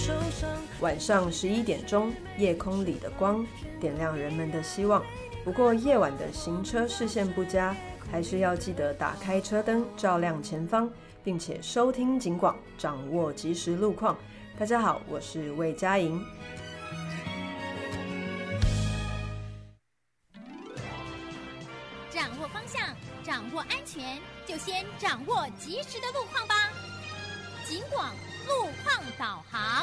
晚上11点钟，夜空里的光点亮人们的希望。不过夜晚的行车视线不佳，还是要记得打开车灯，照亮前方，并且收听警广，掌握即时路况。大家好，我是魏佳莹。 掌握方向，掌握安全，就先掌握即时的路况吧。警广路况导航。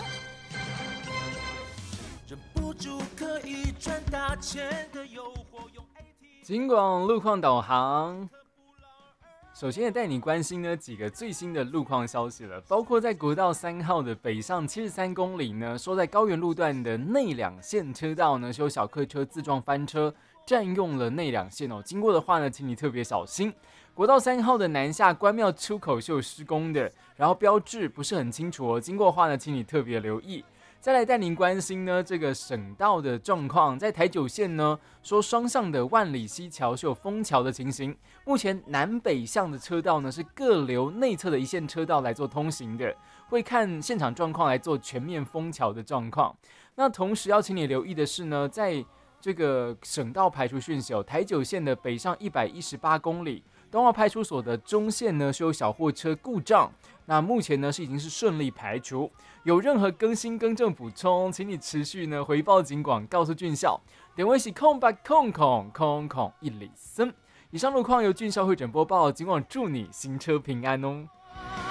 忍不住可以赚大钱的诱惑，用 ATM。 警广路况导航，首先也带你关心呢几个最新的路况消息了，包括在国道3号的北上73公里呢，说在高原路段的内两线车道呢，是有小客车自撞翻车，占用了内两线哦。经过的话呢，请你特别小心。国道3号的南下关庙出口是有施工的，然后标志不是很清楚哦，经过的话呢，请你特别留意。再来带您关心呢这个省道的状况，在台九线呢说双向的万里溪桥是有封桥的情形，目前南北向的车道呢是各留内侧的一线车道来做通行的，会看现场状况来做全面封桥的状况。那同时要请你留意的是呢，在这个省道排除讯息哦，台九线的北上118公里，东澳派出所的中线呢是有小货车故障，那目前呢是已经是顺利排除，有任何更新更正补充，请你持续呢回报警广，告诉俊校，点位是0800000103。以上路况由俊校会诊播报，警广祝你行车平安哦。